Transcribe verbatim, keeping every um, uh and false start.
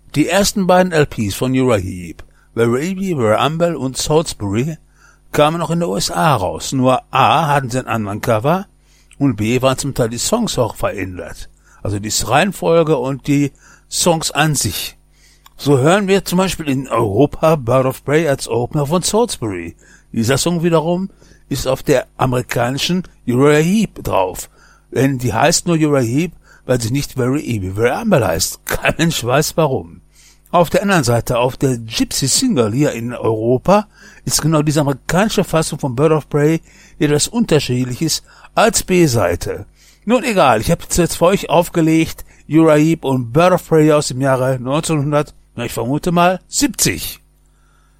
Die ersten beiden L Ps von Uriah Heep, Where Eevee, Where Umble und Salisbury, kamen noch in den U S A raus. Nur A hatten sie einen anderen Cover und B waren zum Teil die Songs auch verändert. Also die Reihenfolge und die Songs an sich. So hören wir zum Beispiel in Europa Bird of Prey als Opener von Salisbury. Dieser Song wiederum ist auf der amerikanischen Uriah Heep drauf. Denn die heißt nur Uriah Heep, weil sie nicht Very Eevee, Very Umble heißt. Kein Mensch weiß warum. Auf der anderen Seite, auf der Gypsy Single hier in Europa, ist genau diese amerikanische Fassung von Bird of Prey, die etwas unterschiedlich ist als B-Seite. Nun egal, ich habe jetzt für euch aufgelegt Uriah Heep und Bird of Prey aus dem Jahre neunzehnhundert, ich vermute mal, siebzig.